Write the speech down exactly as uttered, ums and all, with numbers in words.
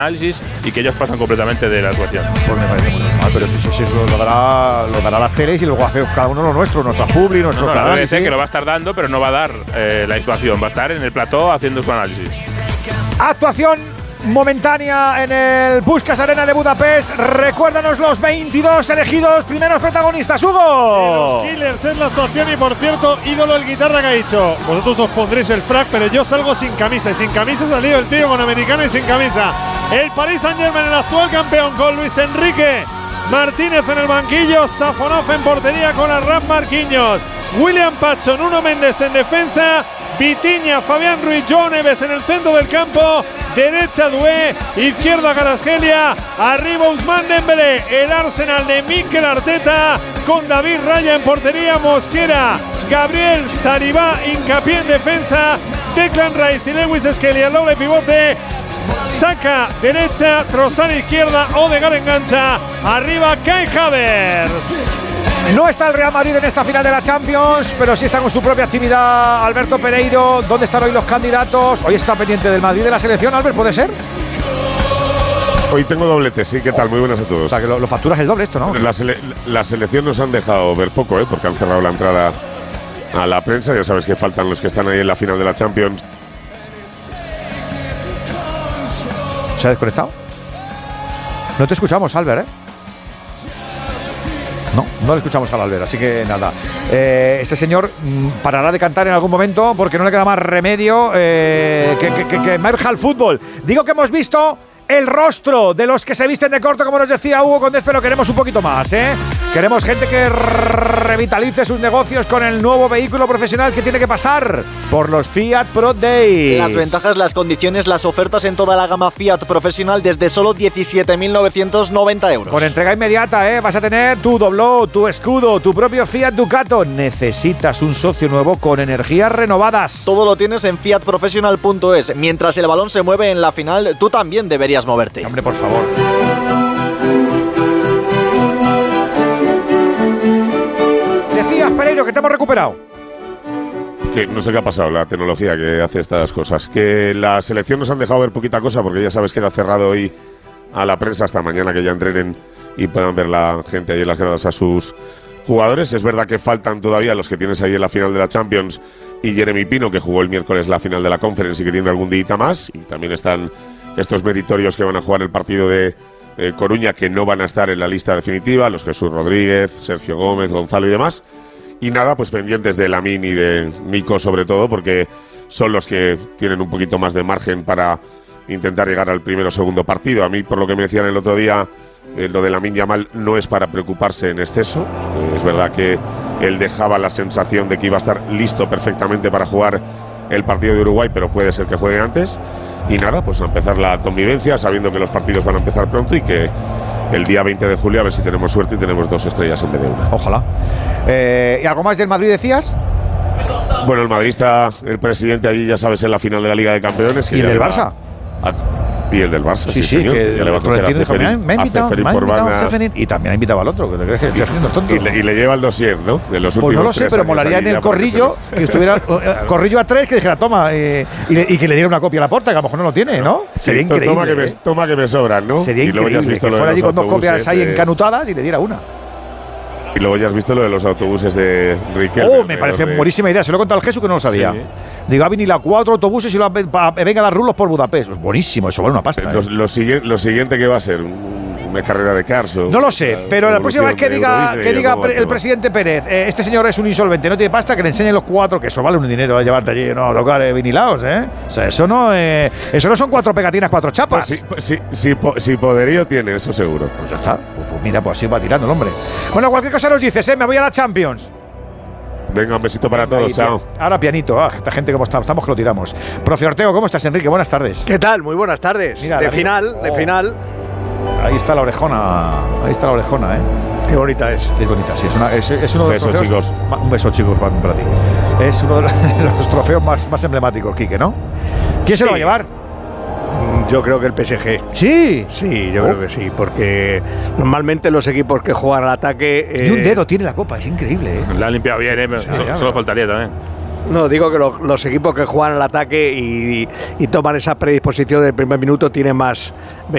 análisis y que ellos pasan completamente de la actuación. Pues me parece muy normal, pero si eso lo, lo, dará, lo dará las teles y luego hace cada uno lo nuestro, nuestra publi, nuestro no, no, canal. Que lo va a estar dando, pero no va a dar eh, la actuación, va a estar en el plató haciendo su análisis. Actuación momentánea en el Puskás Arena de Budapest. Recuérdanos los veintidós elegidos primeros protagonistas, Hugo. De los Killers es la actuación y, por cierto, ídolo el guitarra que ha dicho: vosotros os pondréis el frac, pero yo salgo sin camisa. Y sin camisa ha salido el tío con americana y sin camisa. El Paris Saint-Germain, el actual campeón, con Luis Enrique Martínez en el banquillo, Safonov en portería con Arraf Marquinhos, William Pacho, Nuno Méndez en defensa, Vitinha, Fabián Ruiz, João Neves en el centro del campo, derecha Doué, izquierda Kvaratskhelia, arriba Ousmane Dembélé, el Arsenal de Mikel Arteta con David Raya en portería, Mosquera, Gabriel Saliba, hincapié en defensa, Declan Rice y Lewis Skelly al doble pivote, Saka derecha, Trossard izquierda, Odegaard engancha, arriba Kai Havertz. No está el Real Madrid en esta final de la Champions, pero sí está con su propia actividad Alberto Pereiro. ¿Dónde están hoy los candidatos? Hoy está pendiente del Madrid de la selección, Albert, ¿puede ser? Hoy tengo doblete, sí, ¿qué tal? Muy buenas a todos. O sea, que lo, lo facturas el doble esto, ¿no? La, sele la selección nos han dejado ver poco, ¿eh? Porque han cerrado la entrada a la prensa. Ya sabes que faltan los que están ahí en la final de la Champions. ¿Se ha desconectado? No te escuchamos, Albert, ¿eh? No, no le escuchamos al Albert, así que nada. Eh, este señor mmm, parará de cantar en algún momento porque no le queda más remedio eh, que, que, que, que emerja el fútbol. Digo que hemos visto el rostro de los que se visten de corto, como nos decía Hugo Condés, pero queremos un poquito más, ¿eh? Queremos gente que revitalice sus negocios con el nuevo vehículo profesional que tiene que pasar por los Fiat Pro Days. Las ventajas, las condiciones, las ofertas en toda la gama Fiat profesional desde solo diecisiete mil novecientos noventa euros. Con entrega inmediata, ¿eh? Vas a tener tu dobló, tu escudo, tu propio Fiat Ducato. Necesitas un socio nuevo con energías renovadas. Todo lo tienes en fiat professional punto es. Mientras el balón se mueve en la final, tú también deberías moverte. Hombre, por favor. Decías, Pereiro, que te hemos recuperado. Que no sé qué ha pasado, la tecnología que hace estas cosas. Que la selección nos han dejado ver poquita cosa porque ya sabes que queda cerrado hoy a la prensa hasta mañana que ya entrenen y puedan ver la gente ahí en las gradas a sus jugadores. Es verdad que faltan todavía los que tienes ahí en la final de la Champions y Jeremy Pino, que jugó el miércoles la final de la Conference y que tiene algún día más. Y también están estos meritorios que van a jugar el partido de eh, Coruña, que no van a estar en la lista definitiva, los Jesús Rodríguez, Sergio Gómez, Gonzalo y demás. Y nada, pues pendientes de Lamine y de Nico sobre todo, porque son los que tienen un poquito más de margen para intentar llegar al primero o segundo partido. A mí, por lo que me decían el otro día, eh, lo de Lamine Yamal no es para preocuparse en exceso. Eh, es verdad que él dejaba la sensación de que iba a estar listo perfectamente para jugar el partido de Uruguay, pero puede ser que juegue antes. Y nada, pues a empezar la convivencia, sabiendo que los partidos van a empezar pronto y que el día veinte de julio a ver si tenemos suerte y tenemos dos estrellas en vez de una. Ojalá. Eh, ¿Y algo más del Madrid decías? Bueno, el Madrid está, el presidente allí, ya sabes, en la final de la Liga de Campeones. ¿Y, ¿Y el del Barça? A, y el del Barça, sí, sí, sí señor. Que ya le va a Florentino dijo, me ha invitado, me ha invitado a Ceferín, y también ha invitado al otro, que te crees que estoy haciendo tonto. Y le, y le lleva el dossier, ¿no? De los pues últimos no lo sé, pero molaría en el corrillo que, que estuviera uh, corrillo a tres, que dijera, toma, eh, y, le, y que le diera una copia a la porta, que a lo mejor no lo tiene, ¿no? Sí, sería increíble. Toma que, me, toma que me sobran, ¿no? Sería y increíble has visto que fuera allí con dos copias ahí de... encanutadas y le diera una. Y luego ya has visto lo de los autobuses de Riquelme. Oh, me parece de... buenísima idea. Se lo he contado al Jesús que no lo sabía. Sí. Digo, ha venido a cuatro autobuses y lo ha, venga a dar rulos por Budapest. Pues buenísimo, eso vale una pasta. Lo, ¿eh? lo, siguiente, lo siguiente que va a ser una carrera de cars. No lo sé, pero la próxima vez que diga, que diga el presidente Pérez, eh, este señor es un insolvente, no tiene pasta, que le enseñen los cuatro, que eso vale un dinero de llevarte allí, no, a tocar eh, vinilaos, ¿eh? O sea, eso no, eh, eso no son cuatro pegatinas, cuatro chapas. Pues sí, pues sí, sí, po, sí, poderío tiene, eso seguro. Pues ya está. Pues, pues mira, pues así va tirando el hombre. Bueno, cualquier cosa nos dices, ¿eh? Me voy a la Champions. Venga, un besito para todos, chao. Ahora pianito, ah, esta gente como está, estamos que lo tiramos. Profe Ortego, ¿cómo estás, Enrique? Buenas tardes. ¿Qué tal? Muy buenas tardes. Mira, de final, oh. de final. Ahí está la orejona, ahí está la orejona, ¿eh? Qué bonita es. Es bonita, sí, es, una, es, es uno de los beso, trofeos. Chicos. Un beso, chicos, para, para ti. Es uno de los, de los trofeos más, más emblemáticos, Quique, ¿no? ¿Quién se sí. lo va a llevar? Yo creo que el P S G. ¿Sí? Sí, yo oh. creo que sí, porque normalmente los equipos que juegan al ataque… Eh, Ni un dedo tiene la copa, es increíble, ¿eh? La ha limpiado bien, ¿eh? Pero sí, solo, solo faltaría también. No, digo que los, los equipos que juegan al ataque y, y, y toman esa predisposición del primer minuto tienen más